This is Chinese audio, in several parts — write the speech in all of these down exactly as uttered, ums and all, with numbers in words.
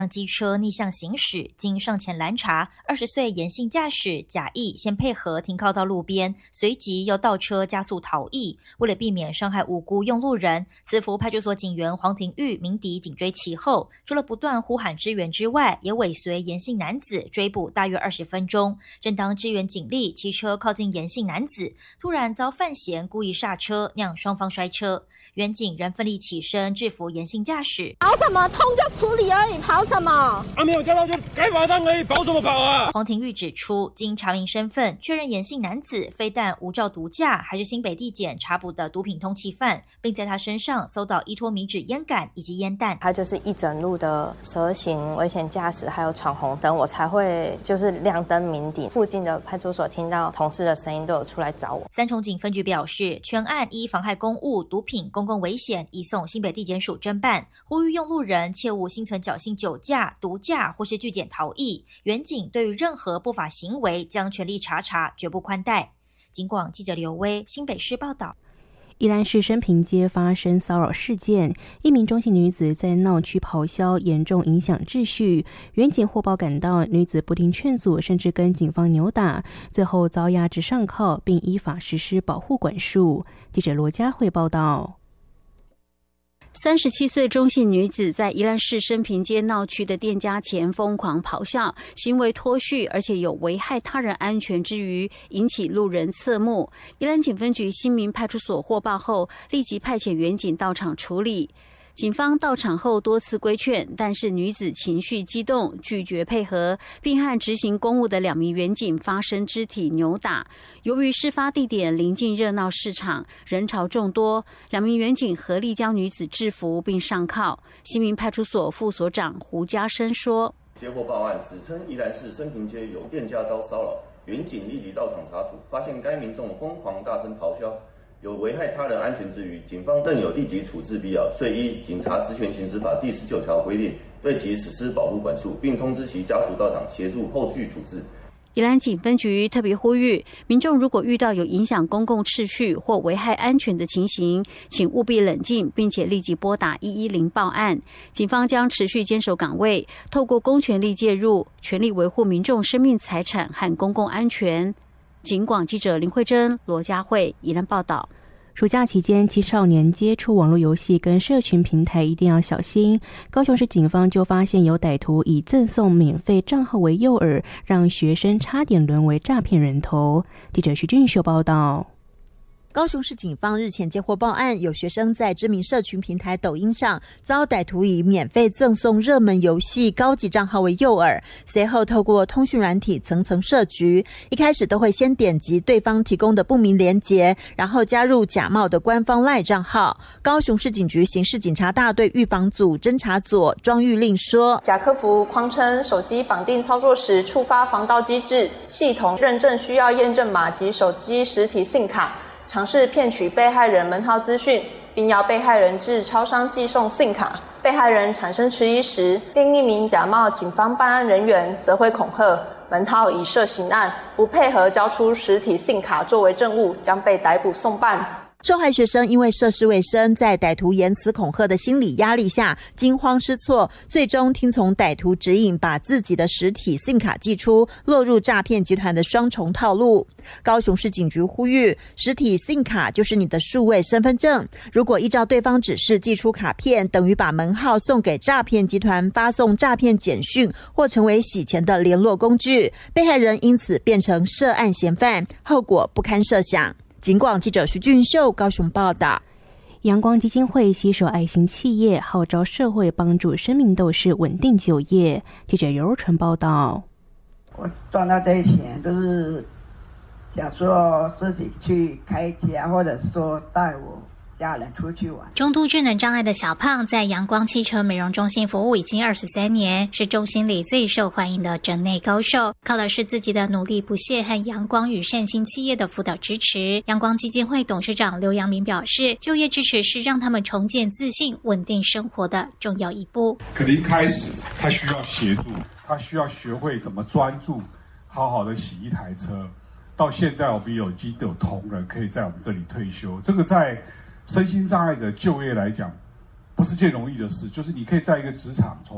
机车逆向行驶，经上前拦查，二十岁严姓驾驶假意先配合停靠到路边，随即又倒车加速逃逸。为了避免伤害无辜用路人，慈福派出所警员黄庭玉鸣笛紧追其后，除了不断呼喊支援之外，也尾随严姓男子追捕大约二十分钟。正当支援警力骑车靠近严姓男子，突然遭犯嫌故意刹车，酿双方摔车。员警仍奋力起身制服严姓驾驶。 跑什么？通就处理而已，跑什么？ 啊，没有驾照就该罚单而已，跑什么跑啊？ 黄庭玉指出，经查明身份，确认严姓男子非但无照毒驾，还是新北地检查捕的毒品通缉犯，并在他身上搜到依托米脂烟杆以及烟弹。 他就是一整路的蛇行、危险驾驶，还有闯红灯，我才会就是亮灯鸣笛。附近的派出所听到同事的声音，都有出来找我。 三重警分局表示，全案依妨害公务、毒品、公共危险移送新北地检署侦办，呼吁用路人切勿心存侥幸酒驾、毒驾或是拒检逃逸。员警对于任何不法行为将全力查查，绝不宽待。警广记者刘威新北市报道。 宜兰市升平街发生骚扰事件，一名中性女子在闹区咆哮，严重影响秩序。员警获报赶到，女子不听劝阻，甚至跟警方扭打，最后遭押至上铐，并依法实施保护管束。记者罗佳慧报道。 三十七岁中性女子在宜兰市升平街闹区的店家前疯狂咆哮，行为脱序，而且有危害他人安全之余，引起路人侧目。宜兰警分局新民派出所获报后，立即派遣员警到场处理。警方到场后多次规劝，但是女子情绪激动，拒绝配合，并和执行公务的两名员警发生肢体扭打。由于事发地点临近热闹市场，人潮众多，两名员警合力将女子制服并上铐。新民派出所副所长胡家生说：“ 接获报案，指称宜兰市升平街有店家遭骚扰，员警立即到场查处，发现该民众疯狂大声咆哮，有危害他人安全之余，警方认有立即处置必要，遂依《警察职权行使法》第十九条规定，对其实施保护管束，并通知其家属到场协助后续处置。” 宜兰警分局特别呼吁民众，如果遇到有影响公共秩序或危害安全的情形，请务必冷静，并且立即拨打一一零报案。警方将持续坚守岗位，透过公权力介入，全力维护民众生命财产和公共安全。警广记者林慧珍、罗佳慧宜兰报道。 暑假期间，青少年接触网络游戏跟社群平台一定要小心。高雄市警方就发现有歹徒以赠送免费账号为诱饵，让学生差点沦为诈骗人头。记者徐俊秀报道。 高雄市警方日前接获报案，有学生在知名社群平台抖音上遭歹徒以免费赠送热门游戏高级账号为诱饵，随后透过通讯软体层层设局，一开始都会先点击对方提供的不明连结，然后加入假冒的官方 LINE 账号。高雄市警局刑事警察大队预防组侦查组庄玉令说， 假客服谎称手机绑定操作时触发防盗机制，系统认证需要验证码及手机实体 SIM 卡，尝试骗取被害人门号资讯，并要被害人至超商寄送 SIM 卡。被害人产生迟疑时，另一名假冒警方办案人员则会恐吓门号已涉刑案，不配合交出实体 SIM 卡作为证物，将被逮捕送办。 受害学生因为涉世未深，在歹徒言辞恐吓的心理压力下惊慌失措，最终听从歹徒指引，把自己的实体 SIM 卡寄出，落入诈骗集团的双重套路。高雄市警局呼吁，实体 SIM 卡就是你的数位身份证，如果依照对方指示寄出卡片，等于把门号送给诈骗集团，发送诈骗简讯或成为洗钱的联络工具，被害人因此变成涉案嫌犯，后果不堪设想。警广记者徐俊秀高雄报道。 阳光基金会携手爱心企业，号召社会帮助生命斗士稳定就业。记者尤纯报道。 我赚到这些钱都是想说自己去开家，或者说带我家人出去玩。 中度智能障碍的小胖在阳光汽车美容中心服务已经二十三年，是中心里最受欢迎的诊内高手。靠的是自己的努力不懈和阳光与善心企业的辅导支持。阳光基金会董事长刘阳明表示，就业支持是让他们重建自信、稳定生活的重要一步。 可能一开始他需要协助，他需要学会怎么专注，好好的洗一台车。到现在我们有已经有同仁可以在我们这里退休，这个在身心障碍者就业来讲，不是件容易的事。就是你可以在一个职场从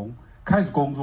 开始工作。